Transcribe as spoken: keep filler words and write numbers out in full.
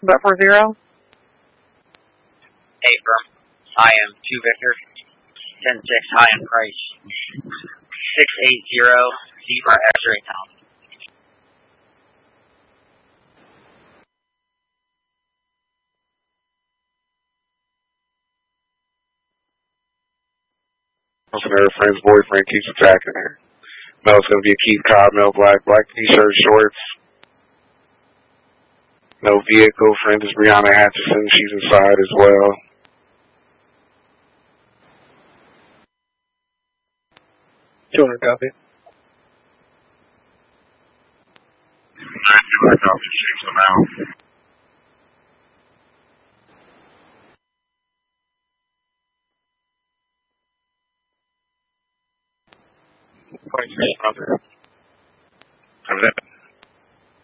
But for zero? Hey, firm. I am two Victor. ten six high in price. six eight zero Zebra X-ray town. And her friend's boyfriend keeps attacking her. Mel's going to be a Keith Cobb, Mel Black, black t-shirt, shorts. No vehicle. Friend is Brianna Atchison. She's inside as well. two hundred copy. two hundred copy. Chase them out. twenty-six, brother. Have that.